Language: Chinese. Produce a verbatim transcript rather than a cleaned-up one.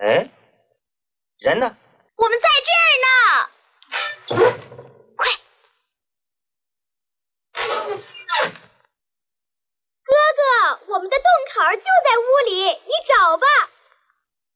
哎，人呢？ 我们在这儿呢，快！哥哥，我们的洞口就在屋里，你找吧。